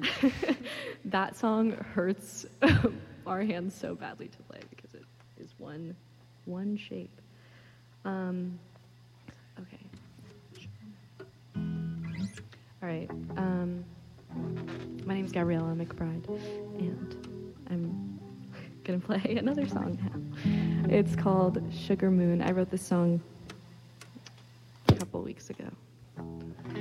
That song hurts our hands so badly to play because it is one shape. Okay. All right. My name's Gabriella McBride, and I'm gonna play another song now. It's called Sugar Moon. I wrote this song a couple weeks ago.